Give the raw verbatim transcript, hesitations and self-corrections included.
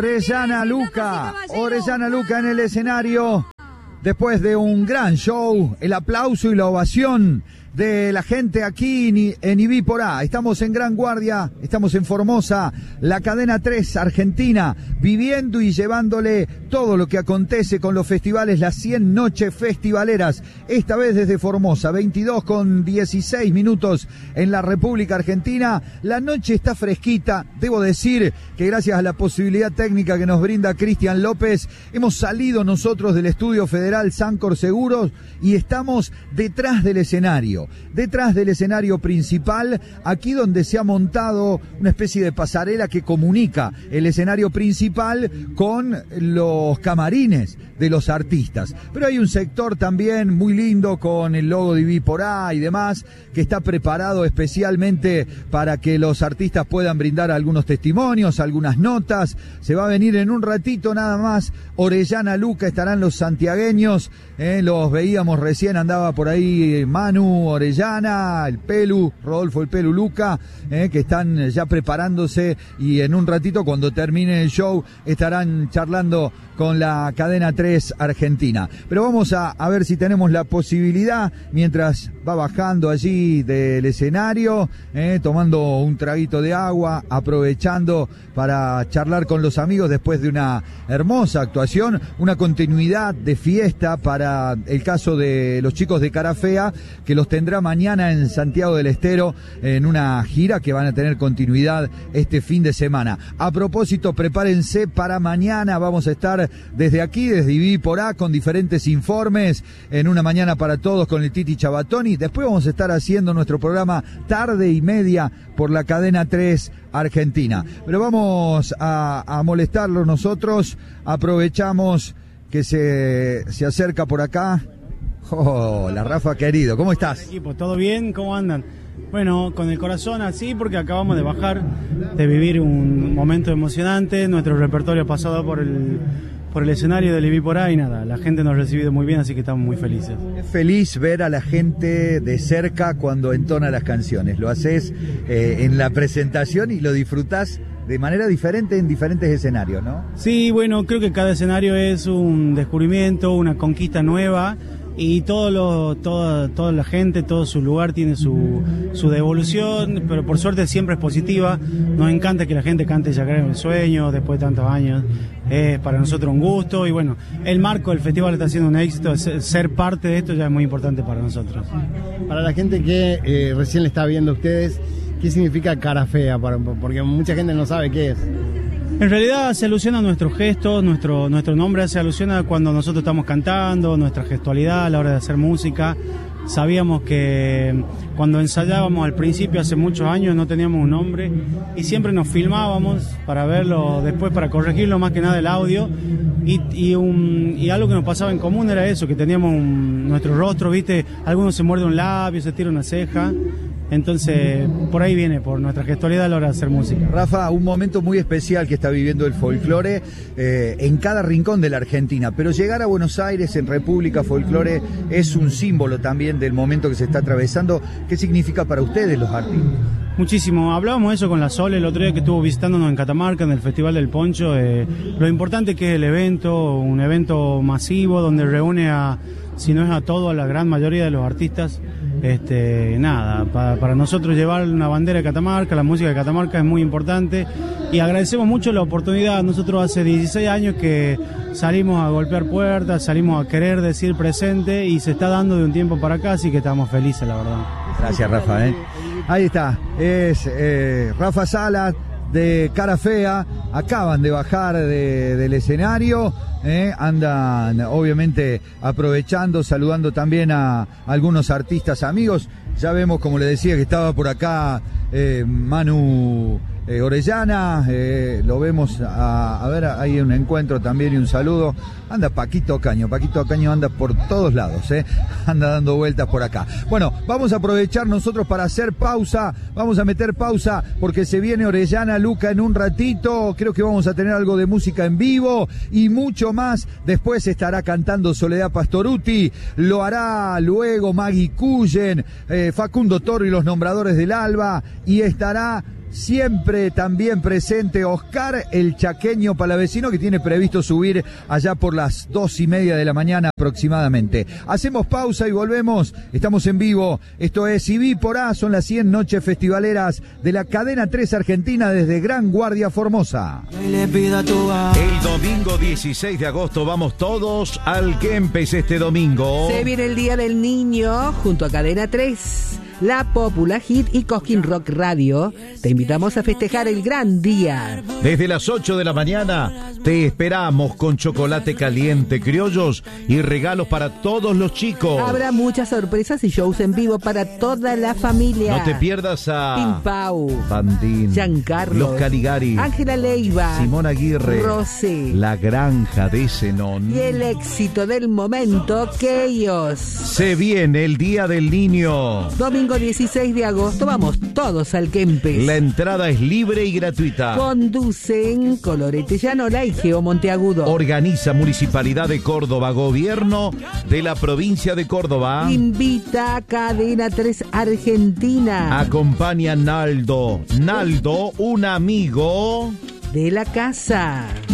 Orellana Luca, Orellana Luca en el escenario, después de un gran show, el aplauso y la ovación de la gente aquí en Ibípora. Estamos en Gran Guardia, estamos en Formosa, la cadena tres Argentina, viviendo y llevándole todo lo que acontece con los festivales, las cien noches festivaleras, esta vez desde Formosa, veintidós con dieciséis minutos en la República Argentina. La noche está fresquita, debo decir que gracias a la posibilidad técnica que nos brinda Cristian López, hemos salido nosotros del estudio federal Sancor Seguros y estamos detrás del escenario. Detrás del escenario principal, aquí donde se ha montado una especie de pasarela que comunica el escenario principal con los camarines de los artistas. Pero hay un sector también muy lindo con el logo de Ibípora y demás, que está preparado especialmente para que los artistas puedan brindar algunos testimonios, algunas notas. Se va a venir en un ratito nada más Orellana Luca, estarán los santiagueños, eh, los veíamos recién, andaba por ahí Manu Orellana, el Pelu, Rodolfo el Pelu Luca, eh, que están ya preparándose y en un ratito cuando termine el show estarán charlando con la cadena tres Argentina. Pero vamos a, a ver si tenemos la posibilidad, mientras va bajando allí del escenario, eh, tomando un traguito de agua, aprovechando para charlar con los amigos después de una hermosa actuación, una continuidad de fiesta para el caso de los chicos de Cara Fea, que los tendrá mañana en Santiago del Estero en una gira que van a tener continuidad este fin de semana. A propósito, prepárense para mañana, vamos a estar desde aquí, desde Ibípora, con diferentes informes en una mañana para todos con el Titi Chabatoni. Después vamos a estar haciendo nuestro programa tarde y media por la cadena tres Argentina. Pero vamos a, a molestarlos nosotros, aprovechamos que se, se acerca por acá. Oh, la Rafa querido, ¿cómo estás? Equipo, ¿todo bien? ¿Cómo andan? Bueno, con el corazón así porque acabamos de bajar, de vivir un momento emocionante, nuestro repertorio ha pasado por el, por el escenario del Ibípora y nada, la gente nos ha recibido muy bien, así que estamos muy felices. Es feliz ver a la gente de cerca cuando entona las canciones, lo haces eh, en la presentación y lo disfrutás de manera diferente en diferentes escenarios, ¿no? Sí, bueno, creo que cada escenario es un descubrimiento, una conquista nueva. Y todo lo, toda, toda la gente, todo su lugar tiene su, su devolución, pero por suerte siempre es positiva. Nos encanta que la gente cante Ya creo en el sueño después de tantos años. Es para nosotros un gusto y bueno, el marco del festival está siendo un éxito. Ser parte de esto ya es muy importante para nosotros. Para la gente que eh, recién le está viendo a ustedes, ¿qué significa Cara Fea? Porque mucha gente no sabe qué es. En realidad se alusiona a nuestros gestos, nuestro, nuestro nombre se alusiona a cuando nosotros estamos cantando, nuestra gestualidad a la hora de hacer música. Sabíamos que cuando ensayábamos al principio, hace muchos años, no teníamos un nombre y siempre nos filmábamos para verlo después, para corregirlo más que nada el audio. Y, y, un, y algo que nos pasaba en común era eso, que teníamos un, nuestro rostro, ¿viste? Algunos se muerde un labio, se tira una ceja. Entonces, por ahí viene, por nuestra gestualidad a la hora de hacer música. Rafa, un momento muy especial que está viviendo el folclore eh, en cada rincón de la Argentina, pero llegar a Buenos Aires en República Folclore es un símbolo también del momento que se está atravesando. ¿Qué significa para ustedes los artistas? Muchísimo, hablábamos eso con la Sole el otro día que estuvo visitándonos en Catamarca, en el Festival del Poncho, eh, lo importante que es el evento, un evento masivo donde reúne a, si no es a todo, a la gran mayoría de los artistas. Este, nada, para, para nosotros llevar una bandera de Catamarca, la música de Catamarca es muy importante y agradecemos mucho la oportunidad. Nosotros hace dieciséis años que salimos a golpear puertas, salimos a querer decir presente y se está dando de un tiempo para acá, así que estamos felices, la verdad. Gracias, Rafa. ¿eh? Ahí está, es eh, Rafa Salas de Cara Fea, acaban de bajar de, del escenario, eh, andan obviamente aprovechando, saludando también a algunos artistas amigos. Ya vemos, como le decía, que estaba por acá eh, Manu eh, Orellana, eh, lo vemos, a, a ver, hay un encuentro también y un saludo. Anda Paquito Ocaño, Paquito Ocaño anda por todos lados, eh, anda dando vueltas por acá. Bueno, vamos a aprovechar nosotros para hacer pausa, vamos a meter pausa porque se viene Orellana Luca en un ratito, creo que vamos a tener algo de música en vivo y mucho más. Después estará cantando Soledad Pastoruti, lo hará luego Maggie Cullen, eh, Facundo Toro y los Nombradores del Alba, y estará Siempre también presente Oscar, el chaqueño palavecino, que tiene previsto subir allá por las dos y media de la mañana aproximadamente. Hacemos pausa y volvemos. Estamos en vivo. Esto es I V I por A. Son las cien noches festivaleras de la cadena tres Argentina desde Gran Guardia Formosa. El domingo dieciséis de agosto vamos todos al Kempes este domingo. Se viene el Día del Niño junto a Cadena tres. La Popular Hit y Cosquín Rock Radio. Te invitamos a festejar el gran día. Desde las ocho de la mañana te esperamos con chocolate caliente, criollos y regalos para todos los chicos. Habrá muchas sorpresas y shows en vivo para toda la familia. No te pierdas a Pim Pau, Bandín, Giancarlo, Los Caligari, Ángela Leiva, Simón Aguirre, Rosé, La Granja de Zenón y el éxito del momento, Chaos. Se viene el Día del Niño. Domingo dieciséis de agosto, vamos todos al Kempes. La entrada es libre y gratuita. Conducen Colorete Llanola y Geo Monteagudo. Organiza Municipalidad de Córdoba, Gobierno de la provincia de Córdoba. Invita a Cadena tres Argentina. Acompaña Naldo. Naldo, un amigo de la casa.